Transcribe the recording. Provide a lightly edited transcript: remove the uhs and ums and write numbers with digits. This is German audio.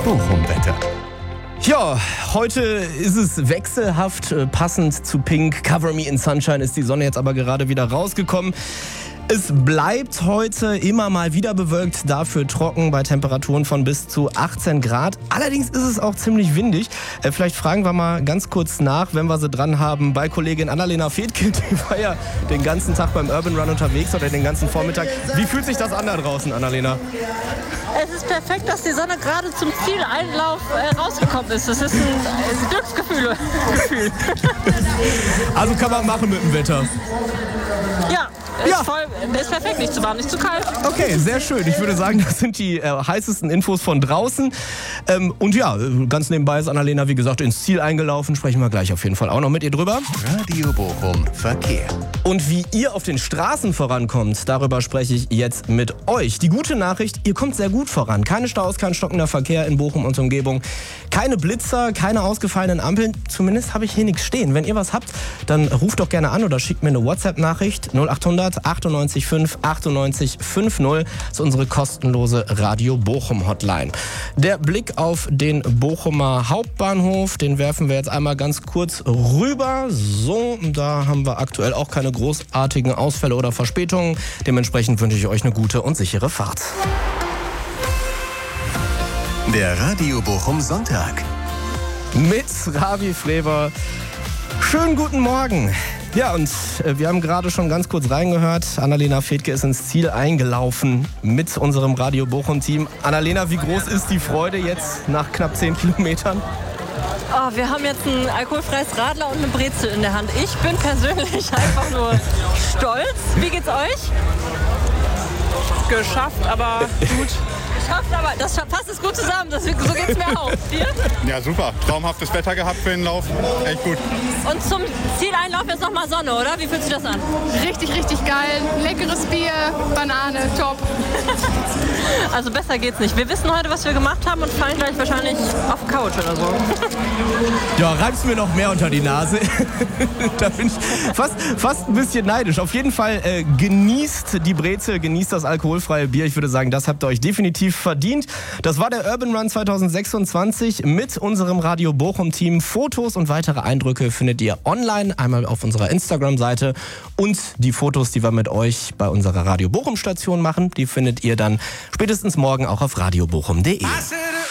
Bochum-Wetter. Ja, heute ist es wechselhaft, passend zu Pink. Cover Me in Sunshine ist die Sonne jetzt aber gerade wieder rausgekommen. Es bleibt heute immer mal wieder bewölkt, dafür trocken bei Temperaturen von bis zu 18 Grad. Allerdings ist es auch ziemlich windig. Vielleicht fragen wir mal ganz kurz nach, wenn wir sie dran haben, bei Kollegin Annalena Fedtke. Die war ja den ganzen Tag beim Urban Run unterwegs oder den ganzen Vormittag. Wie fühlt sich das an da draußen, Annalena? Es ist perfekt, dass die Sonne gerade zum Zieleinlauf rausgekommen ist. Das ist ein Glücksgefühl. Also kann man machen mit dem Wetter. Ja. Ist perfekt, nicht zu warm, nicht zu kalt. Okay, sehr schön. Ich würde sagen, das sind die heißesten Infos von draußen. Und ja, ganz nebenbei ist Annalena, wie gesagt, ins Ziel eingelaufen. Sprechen wir gleich auf jeden Fall auch noch mit ihr drüber. Radio Bochum Verkehr. Und wie ihr auf den Straßen vorankommt, darüber spreche ich jetzt mit euch. Die gute Nachricht, ihr kommt sehr gut voran. Keine Staus, kein stockender Verkehr in Bochum und Umgebung. Keine Blitzer, keine ausgefallenen Ampeln. Zumindest habe ich hier nichts stehen. Wenn ihr was habt, dann ruft doch gerne an oder schickt mir eine WhatsApp-Nachricht 0800 98 5 98 50 ist unsere kostenlose Radio Bochum Hotline. Der Blick auf den Bochumer Hauptbahnhof, den werfen wir jetzt einmal ganz kurz rüber. So, da haben wir aktuell auch keine großartigen Ausfälle oder Verspätungen. Dementsprechend wünsche ich euch eine gute und sichere Fahrt. Der Radio Bochum Sonntag. Mit Ravi Flever. Schönen guten Morgen. Ja, und wir haben gerade schon ganz kurz reingehört. Annalena Fedtke ist ins Ziel eingelaufen mit unserem Radio Bochum-Team. Annalena, wie groß ist die Freude jetzt nach knapp 10 Kilometern? Oh, wir haben jetzt ein alkoholfreies Radler und eine Brezel in der Hand. Ich bin persönlich einfach nur stolz. Wie geht's euch? Geschafft, aber gut. Aber das fasst es gut zusammen, so geht es mir auch. Dir? Ja, super. Traumhaftes Wetter gehabt für den Lauf. Echt gut. Und zum Zieleinlauf jetzt nochmal Sonne, oder? Wie fühlt sich das an? Richtig, richtig geil. Leckeres Bier, Banane, top. Also besser geht's nicht. Wir wissen heute, was wir gemacht haben und fallen gleich wahrscheinlich auf die Couch oder so. Ja, reibst mir noch mehr unter die Nase. Da bin ich fast ein bisschen neidisch. Auf jeden Fall genießt die Brezel, genießt das alkoholfreie Bier. Ich würde sagen, das habt ihr euch definitiv verdient. Das war der Urban Run 2026 mit unserem Radio Bochum-Team. Fotos und weitere Eindrücke findet ihr online, einmal auf unserer Instagram-Seite. Und die Fotos, die wir mit euch bei unserer Radio Bochum-Station machen, die findet ihr dann spätestens morgen auch auf radiobochum.de.